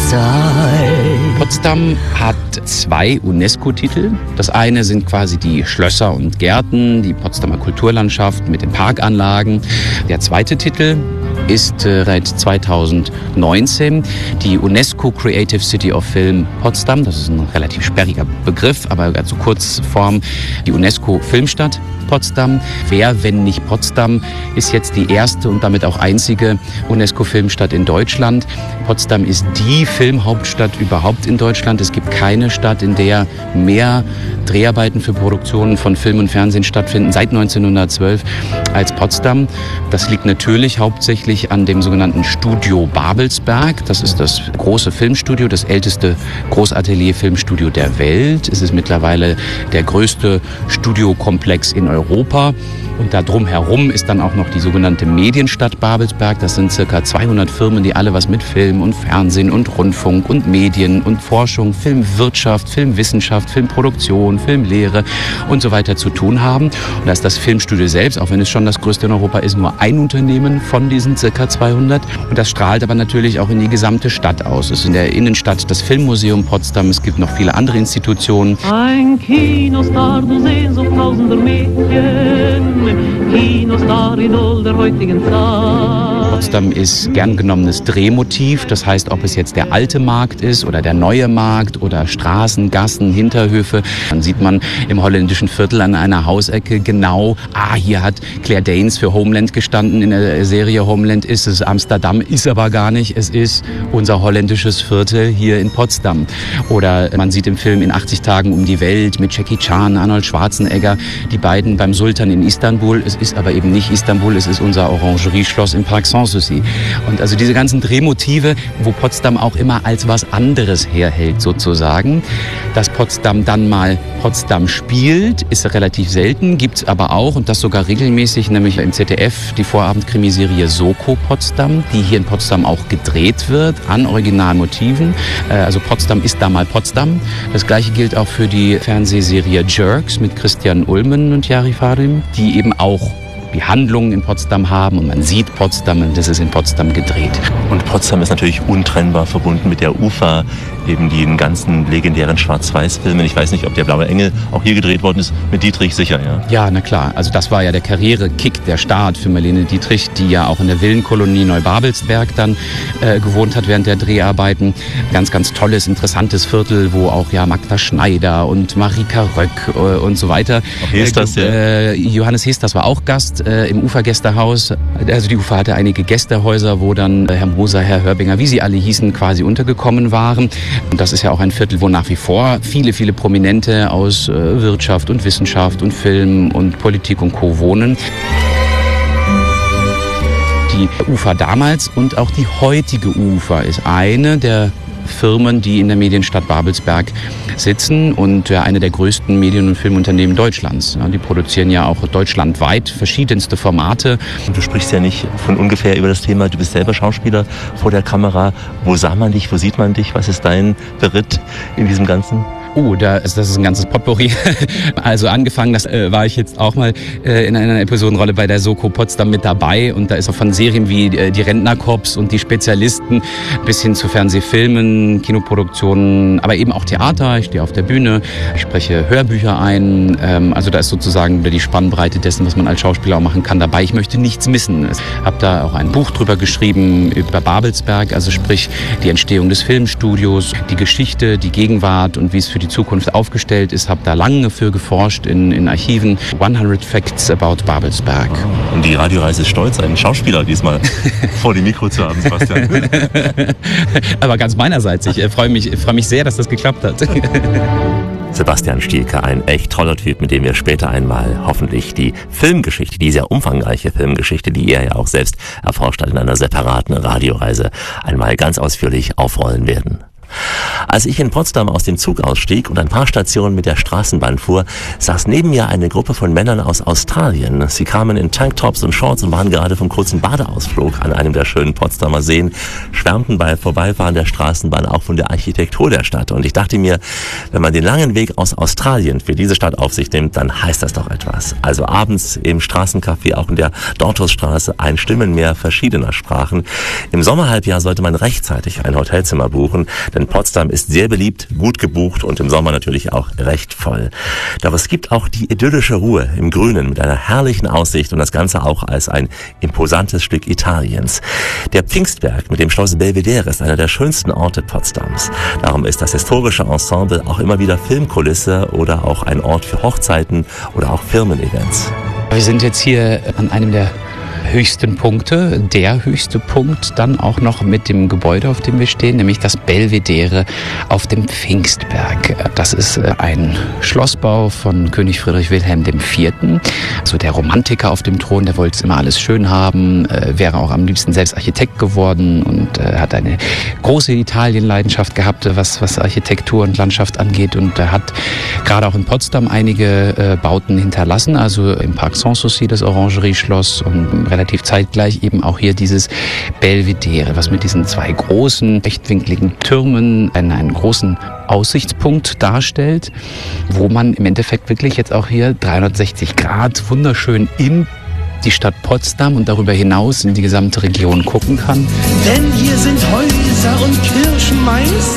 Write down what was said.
Potsdam hat 2 UNESCO-Titel. Das eine sind quasi die Schlösser und Gärten, die Potsdamer Kulturlandschaft mit den Parkanlagen. Der zweite Titel ist seit 2019 die UNESCO Creative City of Film Potsdam. Das ist ein relativ sperriger Begriff, aber zur Kurzform die UNESCO Filmstadt Potsdam. Wer, wenn nicht Potsdam, ist jetzt die erste und damit auch einzige UNESCO-Filmstadt in Deutschland. Potsdam ist die Filmhauptstadt überhaupt in Deutschland. Es gibt keine Stadt, in der mehr Dreharbeiten für Produktionen von Film und Fernsehen stattfinden seit 1912 als Potsdam. Das liegt natürlich hauptsächlich an dem sogenannten Studio Babelsberg. Das ist das große Filmstudio, das älteste Großatelier-Filmstudio der Welt. Es ist mittlerweile der größte Studiokomplex in Europa. Und da drumherum ist dann auch noch die sogenannte Medienstadt Babelsberg. Das sind circa 200 Firmen, die alle was mit Film und Fernsehen und Rundfunk und Medien und Forschung, Filmwirtschaft, Filmwissenschaft, Filmproduktion, Filmlehre und so weiter zu tun haben. Und da ist das Filmstudio selbst, auch wenn es schon das größte in Europa ist, nur ein Unternehmen von diesen circa 200. Und das strahlt aber natürlich auch in die gesamte Stadt aus. Es ist in der Innenstadt das Filmmuseum Potsdam. Es gibt noch viele andere Institutionen. Ein Kinostar, du Sehnsucht tausender Mädchen. Kinostar in all der heutigen Zeit. Potsdam ist gern genommenes Drehmotiv. Das heißt, ob es jetzt der alte Markt ist oder der neue Markt oder Straßen, Gassen, Hinterhöfe. Dann sieht man im holländischen Viertel an einer Hausecke genau, hier hat Claire Danes für Homeland gestanden. In der Serie Homeland ist es Amsterdam, ist aber gar nicht. Es ist unser holländisches Viertel hier in Potsdam. Oder man sieht im Film In 80 Tagen um die Welt mit Jackie Chan, Arnold Schwarzenegger, die beiden beim Sultan in Istanbul. Es ist aber eben nicht Istanbul, es ist unser Orangerieschloss im Park Sanssouci. Und also diese ganzen Drehmotive, wo Potsdam auch immer als was anderes herhält sozusagen. Dass Potsdam dann mal Potsdam spielt, ist relativ selten, gibt's aber auch und das sogar regelmäßig, nämlich im ZDF die Vorabendkrimiserie Soko Potsdam, die hier in Potsdam auch gedreht wird an Originalmotiven. Also Potsdam ist da mal Potsdam. Das gleiche gilt auch für die Fernsehserie Jerks mit Christian Ulmen und Jari Farim, die eben auch die Handlungen in Potsdam haben und man sieht Potsdam und das ist in Potsdam gedreht. Und Potsdam ist natürlich untrennbar verbunden mit der UFA, eben den ganzen legendären Schwarz-Weiß-Filmen. Ich weiß nicht, ob der Blaue Engel auch hier gedreht worden ist, mit Dietrich sicher, ja? Ja, na klar. Also das war ja der Karrierekick, der Start für Marlene Dietrich, die ja auch in der Villenkolonie Neubabelsberg dann gewohnt hat während der Dreharbeiten. Ganz, ganz tolles, interessantes Viertel, wo auch ja Magda Schneider und Marika Röck und so weiter. Auch Hesters, Johannes Hesters war auch Gast im Ufergästehaus. Also die Ufer hatte einige Gästehäuser, wo dann Herr Moser, Herr Hörbinger, wie sie alle hießen, quasi untergekommen waren. Und das ist ja auch ein Viertel, wo nach wie vor viele, viele Prominente aus Wirtschaft und Wissenschaft und Film und Politik und Co. wohnen. Die UFA damals und auch die heutige UFA ist eine der Firmen, die in der Medienstadt Babelsberg sitzen und eine der größten Medien- und Filmunternehmen Deutschlands. Die produzieren ja auch deutschlandweit verschiedenste Formate. Und du sprichst ja nicht von ungefähr über das Thema, du bist selber Schauspieler vor der Kamera. Wo sah man dich, wo sieht man dich? Was ist dein Beritt in diesem Ganzen? Das ist ein ganzes Potpourri. Also angefangen, das war ich jetzt auch mal in einer Episodenrolle bei der Soko Potsdam mit dabei. Und da ist auch von Serien wie die Rentnerkorps und die Spezialisten bis hin zu Fernsehfilmen, Kinoproduktionen, aber eben auch Theater. Ich stehe auf der Bühne, ich spreche Hörbücher ein. Also da ist sozusagen die Spannbreite dessen, was man als Schauspieler auch machen kann, dabei. Ich möchte nichts missen. Ich habe da auch ein Buch drüber geschrieben, über Babelsberg, also sprich die Entstehung des Filmstudios, die Geschichte, die Gegenwart und wie es für die Zukunft aufgestellt ist. Habe da lange für geforscht in Archiven. 100 Facts about Babelsberg. Und die Radioreise ist stolz, einen Schauspieler diesmal vor dem Mikro zu haben, Sebastian. Aber ganz meinerseits. Ich freue mich sehr, dass das geklappt hat. Sebastian Stielke, ein echt toller Typ, mit dem wir später einmal hoffentlich die Filmgeschichte, die sehr umfangreiche Filmgeschichte, die er ja auch selbst erforscht hat in einer separaten Radioreise, einmal ganz ausführlich aufrollen werden. Als ich in Potsdam aus dem Zug ausstieg und ein paar Stationen mit der Straßenbahn fuhr, saß neben mir eine Gruppe von Männern aus Australien. Sie kamen in Tanktops und Shorts und waren gerade vom kurzen Badeausflug an einem der schönen Potsdamer Seen, schwärmten bei Vorbeifahren der Straßenbahn auch von der Architektur der Stadt. Und ich dachte mir, wenn man den langen Weg aus Australien für diese Stadt auf sich nimmt, dann heißt das doch etwas. Also abends im Straßencafé, auch in der Dortusstraße, ein Stimmenmeer verschiedener Sprachen. Im Sommerhalbjahr sollte man rechtzeitig ein Hotelzimmer buchen, denn Potsdam ist sehr beliebt, gut gebucht und im Sommer natürlich auch recht voll. Doch es gibt auch die idyllische Ruhe im Grünen mit einer herrlichen Aussicht und das Ganze auch als ein imposantes Stück Italiens. Der Pfingstberg mit dem Schloss Belvedere ist einer der schönsten Orte Potsdams. Darum ist das historische Ensemble auch immer wieder Filmkulisse oder auch ein Ort für Hochzeiten oder auch Firmen-Events. Wir sind jetzt hier an einem der höchsten Punkte, der höchste Punkt dann auch noch mit dem Gebäude, auf dem wir stehen, nämlich das Belvedere auf dem Pfingstberg. Das ist ein Schlossbau von König Friedrich Wilhelm IV., also der Romantiker auf dem Thron, der wollte immer alles schön haben, wäre auch am liebsten selbst Architekt geworden und hat eine große Italienleidenschaft gehabt, was Architektur und Landschaft angeht und hat gerade auch in Potsdam einige Bauten hinterlassen, also im Park Sanssouci das Orangerie-Schloss und relativ zeitgleich eben auch hier dieses Belvedere, was mit diesen zwei großen, rechtwinkligen Türmen einen großen Aussichtspunkt darstellt, wo man im Endeffekt wirklich jetzt auch hier 360 Grad wunderschön in die Stadt Potsdam und darüber hinaus in die gesamte Region gucken kann. Denn hier sind Häuser und Kirchen meist